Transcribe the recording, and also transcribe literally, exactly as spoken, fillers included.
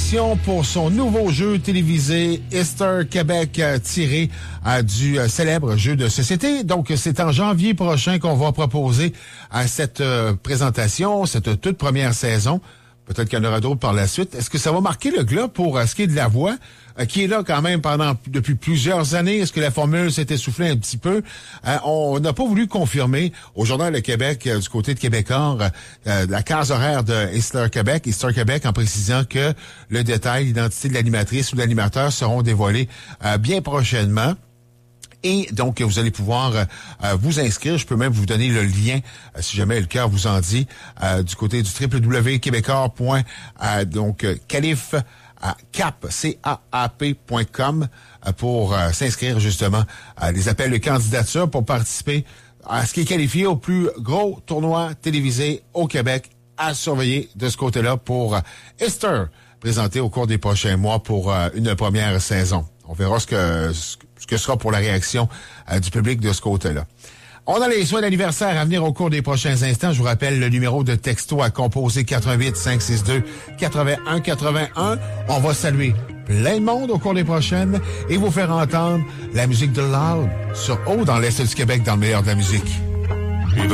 présentation pour son nouveau jeu télévisé Easter Québec euh, tiré euh, du euh, célèbre jeu de société. Donc, c'est en janvier prochain qu'on va proposer à cette euh, présentation, cette toute première saison. Peut-être qu'il y en aura d'autres par la suite. Est-ce que ça va marquer le glas pour euh, ce qui est de la voix, euh, qui est là quand même pendant depuis plusieurs années? Est-ce que la formule s'est essoufflée un petit peu? Euh, on n'a pas voulu confirmer au Journal de Québec, euh, du côté de Québécois, euh, la case horaire de Easter Québec, Easter Québec, en précisant que le détail, l'identité de l'animatrice ou de l'animateur seront dévoilés euh, bien prochainement. Et donc, vous allez pouvoir euh, vous inscrire. Je peux même vous donner le lien, euh, si jamais le cœur vous en dit, euh, du côté du w w w point québécois point donc euh, calif à cap c a a p point com euh, pour euh, s'inscrire justement à des appels de candidature pour participer à ce qui est qualifié au plus gros tournoi télévisé au Québec, à surveiller de ce côté-là pour euh, Easter, présenté au cours des prochains mois pour euh, une première saison. On verra ce que ce que sera pour la réaction euh, du public de ce côté-là. On a les soins d'anniversaire à venir au cours des prochains instants. Je vous rappelle le numéro de texto à composer quatre huit cinq six deux quatre un quatre un. On va saluer plein de monde au cours des prochaines et vous faire entendre la musique de Loud sur Haut dans l'Est du Québec dans le meilleur de la musique.